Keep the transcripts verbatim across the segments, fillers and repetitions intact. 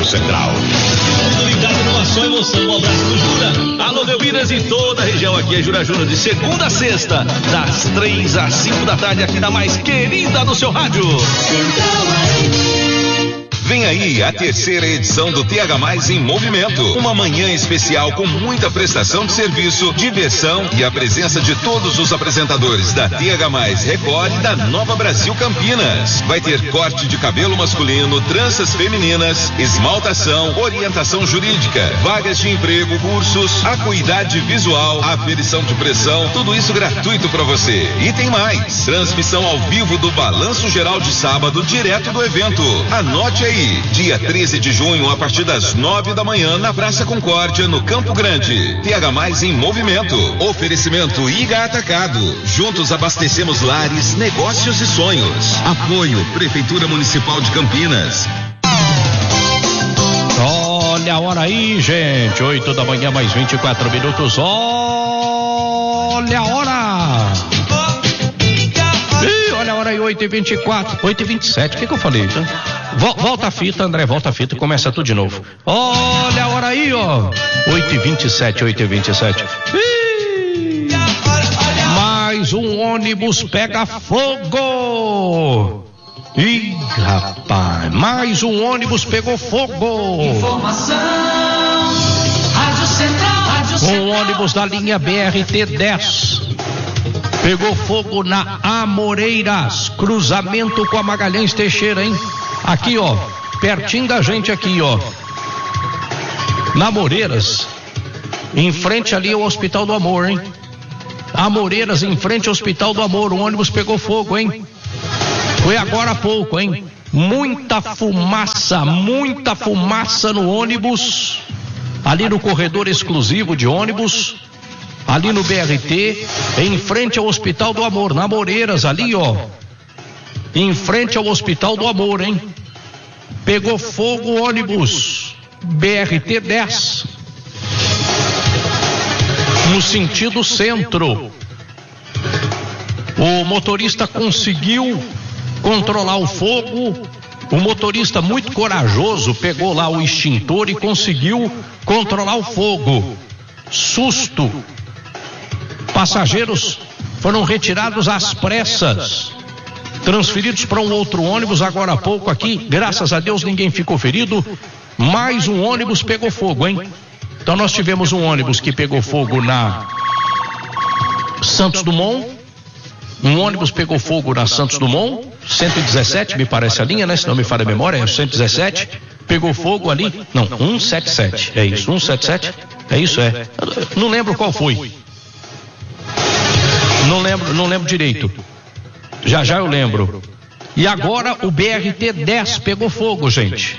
Central. Tudo ligado numa só emoção. Um abraço do Jura. Alô, Belminas e toda a região. Aqui é Jura Júnior, de segunda a sexta, das três às cinco da tarde, aqui na mais querida do seu rádio. Vem aí a terceira edição do T H Mais em Movimento. Uma manhã especial com muita prestação de serviço, diversão e a presença de todos os apresentadores da T H Mais Record e da Nova Brasil Campinas. Vai ter corte de cabelo masculino, tranças femininas, esmaltação, orientação jurídica, vagas de emprego, cursos, acuidade visual, aferição de pressão, tudo isso gratuito para você. E tem mais, transmissão ao vivo do Balanço Geral de sábado, direto do evento. Anote aí. Dia treze de junho, a partir das nove da manhã, na Praça Concórdia, no Campo Grande. T H Mais em Movimento. Oferecimento I G A Atacado. Juntos abastecemos lares, negócios e sonhos. Apoio Prefeitura Municipal de Campinas. Olha a hora aí, gente. oito da manhã, mais vinte e quatro minutos. Olha a hora. Ih, olha a hora aí, oito e vinte e quatro. oito e vinte e sete. O que que eu falei, tá? Volta a fita, André, volta a fita e começa tudo de novo. Olha a hora aí, ó. oito e vinte e sete, oito e vinte e sete. Ih, mais um ônibus pega fogo. Ih, rapaz, mais um ônibus pegou fogo. Informação, Rádio Central, Rádio Central. Um ônibus da linha B R T dez pegou fogo na Amoreiras, cruzamento com a Magalhães Teixeira, hein? Aqui, ó, pertinho da gente aqui, ó. Na Amoreiras, em frente ali ao Hospital do Amor, hein? Amoreiras, em frente ao Hospital do Amor, o ônibus pegou fogo, hein? Foi agora há pouco, hein? Muita fumaça, muita fumaça no ônibus, ali no corredor exclusivo de ônibus, ali no B R T, em frente ao Hospital do Amor, na Amoreiras, ali, ó. Em frente ao Hospital do Amor, hein? Pegou fogo o ônibus B R T dez no sentido centro. O motorista conseguiu controlar o fogo. O motorista, muito corajoso, pegou lá o extintor e conseguiu controlar o fogo. Susto. Passageiros foram retirados às pressas, transferidos para um outro ônibus agora há pouco aqui. Graças a Deus ninguém ficou ferido. Mais um ônibus pegou fogo, hein? Então nós tivemos um ônibus que pegou fogo na Santos Dumont. Um ônibus pegou fogo na Santos Dumont, cento e dezessete, me parece a linha, né? Se não me falha a memória, é cento e dezessete. Pegou fogo ali. Não, cento e setenta e sete. É isso, cento e setenta e sete? É isso, é. Não lembro qual foi. Não lembro, não lembro direito. Já já eu lembro. E agora o B R T dez pegou fogo, gente.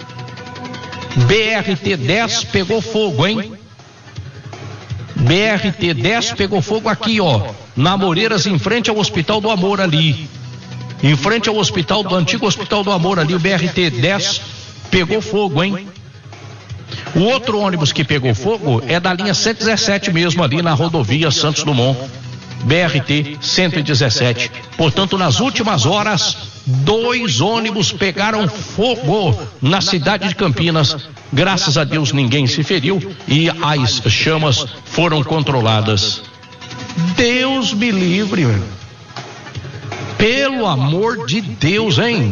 B R T dez pegou fogo, hein? B R T dez pegou fogo aqui, ó, na Amoreiras, em frente ao Hospital do Amor ali. Em frente ao hospital, do antigo Hospital do Amor ali, o B R T dez pegou fogo, hein? O outro ônibus que pegou fogo é da linha cento e dezessete mesmo, ali na rodovia Santos Dumont. B R T cento e dezessete. Portanto, nas últimas horas, dois ônibus pegaram fogo na cidade de Campinas. Graças a Deus ninguém se feriu e as chamas foram controladas. Deus me livre, meu. Pelo amor de Deus, hein?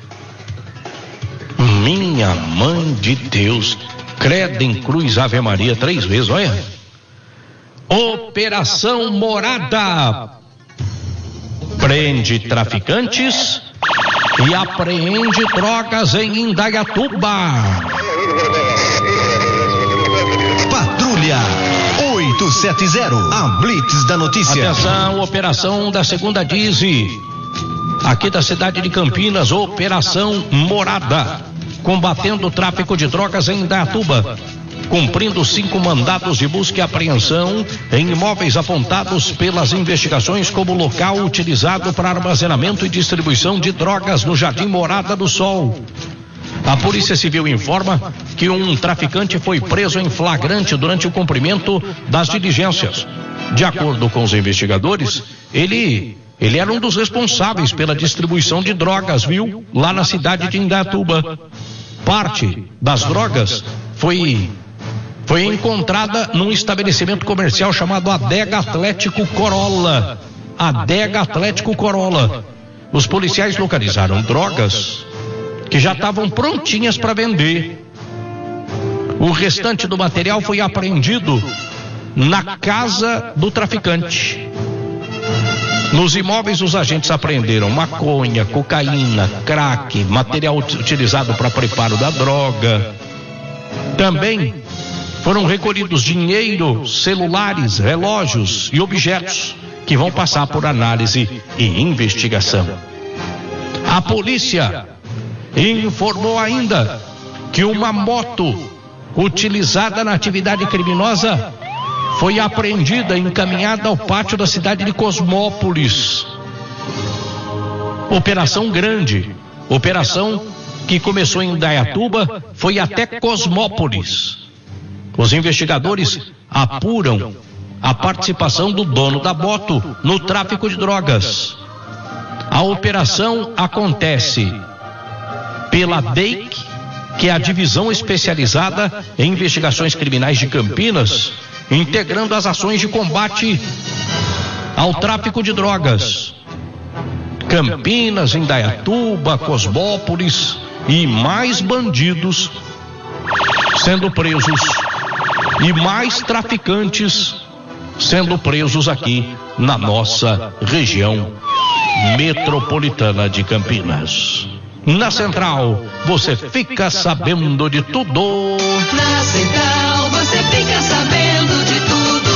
Minha mãe de Deus. Credo em cruz, Ave Maria, três vezes, olha. Operação Morada prende traficantes e apreende drogas em Indaiatuba. Patrulha oito sete zero, a Blitz da Notícia. Atenção, operação da segunda Dize, aqui da cidade de Campinas, Operação Morada, combatendo o tráfico de drogas em Indaiatuba, cumprindo cinco mandados de busca e apreensão em imóveis apontados pelas investigações como local utilizado para armazenamento e distribuição de drogas no Jardim Morada do Sol. A Polícia Civil informa que um traficante foi preso em flagrante durante o cumprimento das diligências. De acordo com os investigadores, ele ele era um dos responsáveis pela distribuição de drogas, viu? Lá na cidade de Indaiatuba. parte das drogas foi, foi encontrada num estabelecimento comercial chamado Adega Atlético Corolla. Adega Atlético Corolla. Os policiais localizaram drogas que já estavam prontinhas para vender. O restante do material foi apreendido na casa do traficante. Nos imóveis, os agentes apreenderam maconha, cocaína, crack, material utilizado para preparo da droga. Também foram recolhidos dinheiro, celulares, relógios e objetos que vão passar por análise e investigação. A polícia informou ainda que uma moto utilizada na atividade criminosa foi apreendida e encaminhada ao pátio da cidade de Cosmópolis. Operação grande, operação que começou em Indaiatuba, foi até Cosmópolis. Os investigadores apuram a participação do dono da moto no tráfico de drogas. A operação acontece pela D E I C, que é a divisão especializada em investigações criminais de Campinas, integrando as ações de combate ao tráfico de drogas. Campinas, Indaiatuba, Cosmópolis e mais bandidos sendo presos e mais traficantes sendo presos aqui na nossa região metropolitana de Campinas. Na Central, você fica sabendo de tudo. Na Central, você fica sabendo de tudo.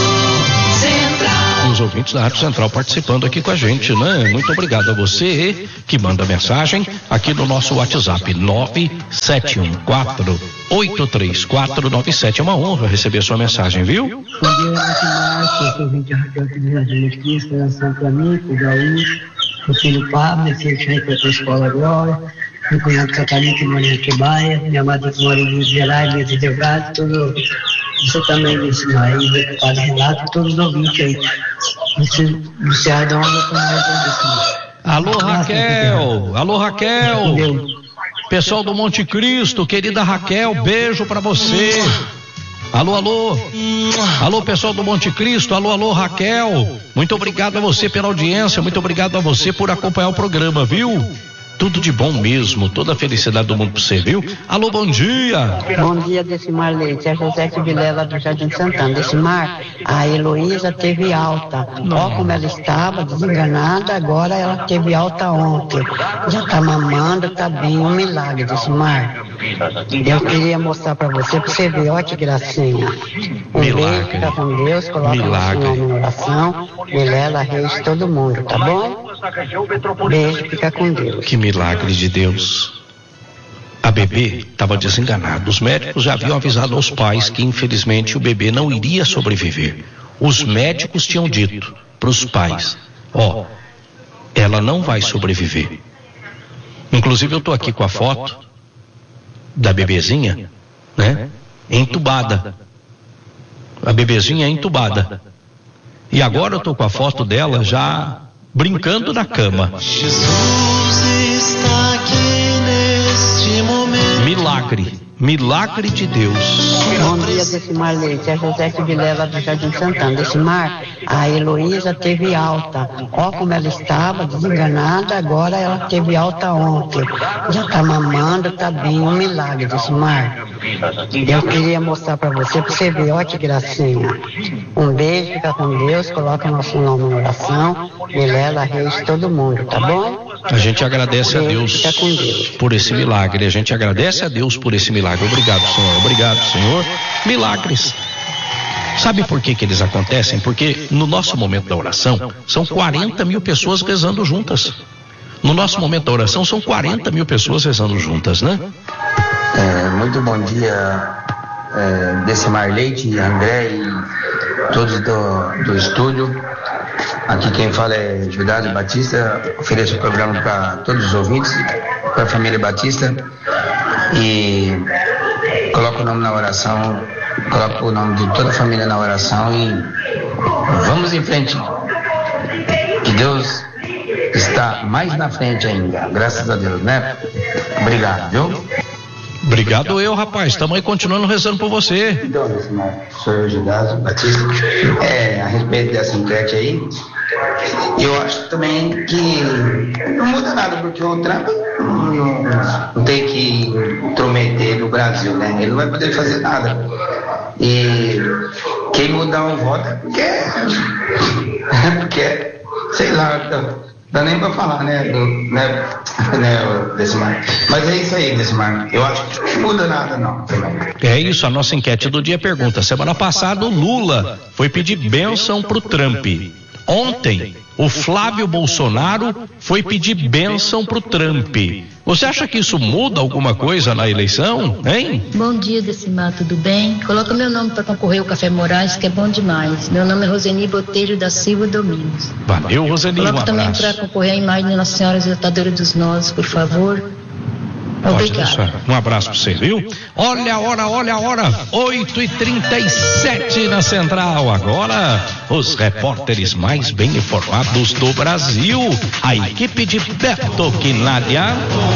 Central. Os ouvintes da Rádio Central participando aqui com a gente, né? Muito obrigado a você que manda mensagem aqui no nosso WhatsApp nove sete um quatro, oito três quatro nove sete. É uma honra receber sua mensagem, viu? Bom dia, Marcos. Eu sou ouvinte Raquel aqui do Jardim de Cristo, oração para mim, para o Gaúcho, o filho Pablo, meu filho que vai para a escola Glória, meu cunhado Catarina que mora em Atibaia, minha madre que mora em Minas Gerais, minha de Delgado, todo, você também, desse marido, o padre Renato, todos os ouvintes aí. Você, você vai dar uma oportunidade. Alô, Raquel! Alô, Raquel! Pessoal do Monte Cristo, querida Raquel, beijo pra você. Alô, alô. Alô, pessoal do Monte Cristo. Alô, alô, Raquel. Muito obrigado a você pela audiência. Muito obrigado a você por acompanhar o programa, viu? Tudo de bom mesmo. Toda a felicidade do mundo pra você, viu? Alô, bom dia. Bom dia, Decimar Leite. É José Vilela do Jardim Santana. Decimar, a Heloísa teve alta. Ó como ela estava desenganada, agora ela teve alta ontem. Já tá mamando, tá bem, um milagre, Decimar. Eu queria mostrar pra você, pra você ver, ó que gracinha. Um Milagre. beijo, fica com Deus, coloca Milagre. nosso nome na oração, Vilela, Reis, todo mundo, tá bom? Beijo, fica com Deus. Que milagre de Deus. A bebê estava desenganada. Os médicos já haviam avisado aos pais que infelizmente o bebê não iria sobreviver. Os médicos tinham dito para os pais: ó, ela não vai sobreviver. Inclusive eu estou aqui com a foto da bebezinha, né? Entubada. A bebezinha entubada. E agora eu estou com a foto dela já brincando na cama. Jesus está aqui neste momento. Milagre, milagre de Deus. Bom dia, Decimar Leite. É José Vilela do Jardim Santana. Decimar, a Heloísa teve alta. Ó como ela estava desenganada, agora ela teve alta ontem. Já tá mamando, tá bem, um milagre, Decimar. Eu queria mostrar pra você, pra você ver, ó que gracinha. Um beijo, fica com Deus, coloca nosso nome na oração, Vilela, Reis, todo mundo, tá bom? A gente agradece a Deus por esse milagre. A gente agradece a Deus por esse milagre. Obrigado, Senhor. Obrigado, Senhor. Milagres. Sabe por que que eles acontecem? Porque no nosso momento da oração, são quarenta mil pessoas rezando juntas. No nosso momento da oração, são quarenta mil pessoas rezando juntas, né? É, muito bom dia, é, Decimar Leite, André e todos do, do estúdio. Aqui quem fala é Judásio Batista. Ofereço o programa para todos os ouvintes, para a família Batista. E coloco o nome na oração, coloco o nome de toda a família na oração e vamos em frente. Que Deus está mais na frente ainda, graças a Deus, né? Obrigado, viu? Obrigado eu, rapaz. Estamos aí continuando rezando por você. Então, sou eu, Gilásio Batista. É, a respeito dessa enquete aí, eu acho também que não muda nada, porque o Trump não, não tem que intrometer no Brasil, né? Ele não vai poder fazer nada. E quem mudar o voto é porque, é porque sei lá, dá nem pra falar, né? né, né Decimar. Mas é isso aí, Decimar. Eu acho que não muda nada, não. É isso, a nossa enquete do dia pergunta. Semana passada o Lula foi pedir bênção pro Trump. Ontem, o Flávio Bolsonaro foi pedir bênção pro Trump. Você acha que isso muda alguma coisa na eleição, hein? Bom dia, Decimar, tudo bem? Coloca meu nome para concorrer ao Café Moraes, que é bom demais. Meu nome é Roseni Botelho da Silva Domingos. Valeu, Roseni, um Coloca abraço. também para concorrer a imagem da Nossa Senhora Exaltadora dos Nós, por favor. Obrigado. Um abraço para você, viu? Olha a hora, olha a hora, oito e trinta e sete na Central. Agora, os repórteres mais bem informados do Brasil. A equipe de Beto Quinadia.